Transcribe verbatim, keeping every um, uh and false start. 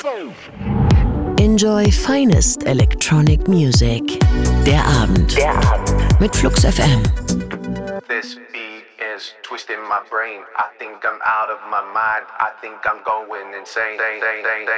Enjoy finest electronic music. Der Abend. Der Abend. Mit Flux F M. This beat is twisting my brain. I think I'm out of my mind. I think I'm going insane.